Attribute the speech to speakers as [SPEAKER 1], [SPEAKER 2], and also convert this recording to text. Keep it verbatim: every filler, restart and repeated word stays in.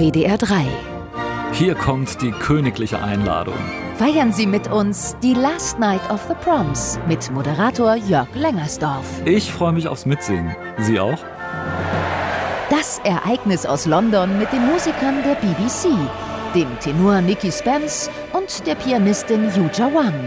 [SPEAKER 1] W D R drei.
[SPEAKER 2] Hier kommt die königliche Einladung.
[SPEAKER 1] Feiern Sie mit uns die Last Night of the Proms mit Moderator Jörg Lengersdorf.
[SPEAKER 2] Ich freue mich aufs Mitsingen. Sie auch?
[SPEAKER 1] Das Ereignis aus London mit den Musikern der B B C, dem Tenor Nicky Spence und der Pianistin Yuja Wang.